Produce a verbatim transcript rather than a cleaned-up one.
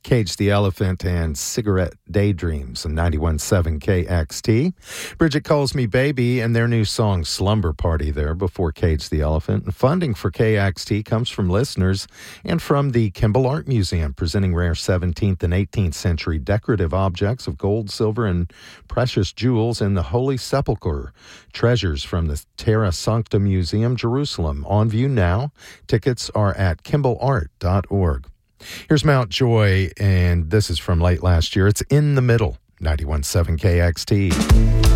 Cage the Elephant and Cigarette Daydreams on ninety-one point seven K X T. Bridget Calls Me Baby and their new song Slumber Party there before Cage the Elephant. And funding for K X T comes from listeners and from the Kimball Art Museum, presenting rare seventeenth and eighteenth century decorative objects of gold, silver, and precious jewels in the Holy Sepulchre. Treasures from the Terra Sancta Museum, Jerusalem. On view now. Tickets are at kimball art dot org. Here's Mount Joy, and this is from late last year. It's In the Middle, ninety-one point seven K X T.